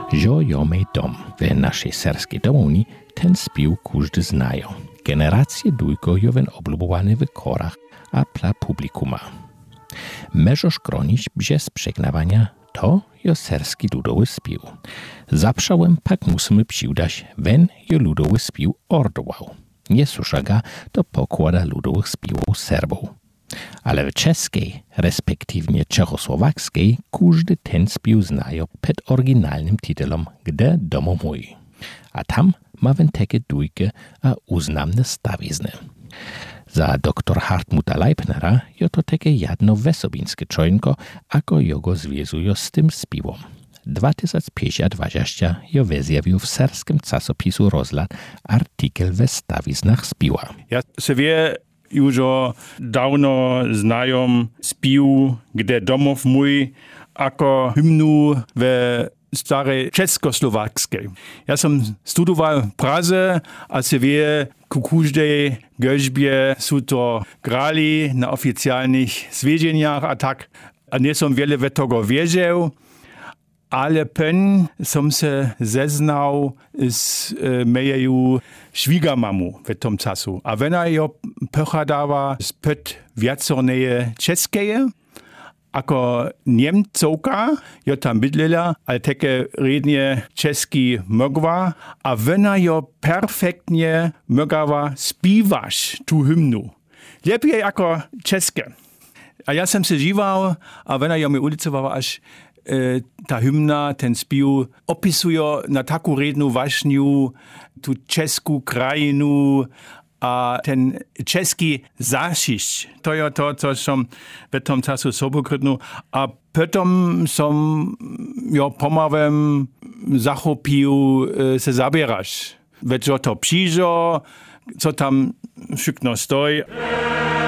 że jo mej dom. W naszej serskiej domovni ten spił każdy znają. Generacje dujko jo wen oblubowany w korach a dla publikuma. Możesz chronić bez przegnawania to jo serski ludowy spił. Zaprzałem pak musimy przyudać, wen jo ludowy spił ordował. Nie suszaga to pokłada ludowych spiłów Serbów. Ale w czeskiej, respektywnie czechosłowackiej, każdy ten spił znają pod oryginalnym tytułem Gde domo mój. A tam ma wen takie dujke a uznamne stawizny. Za doktor Hartmuta Leibnera jo to takie jedno wesobińskie czojnko, ako jogo związują z tym spiwom. 2020 jo zjawił w serskim czasopisu Rozhlas artykel we stawiznach spiła. Ja sobie już dawno znają spił Gde domov mój jako hymnu we starej českoslovackej. Ja som studoval v Praze a se wie, ku každej göžbie sú to grali na oficjalnych zwiedzieniach a tak. A nie som wiele ve tego wiedział, ale pen som se zeznał z mejeju švígamamu v tom času. A vena jo pochadava spyt viacorneje českeje, ako Niemcovka, jo tam bydlela, ale také rednie česky mogła, a vena jo perfektnie mogła spívaš tu hymnu. Lepiej jako české. A ja som se díval, a vena jo mi ulicovala, až ta hymna, ten spił opisuje na taką redną waśniu tu czeską krajinu, a ten czeski zašišť, to je to, co som v tom času sobokrytnul. A potom som jo pomawem zachopil se zabierać. Veď to přišlo, co tam všechno stojí.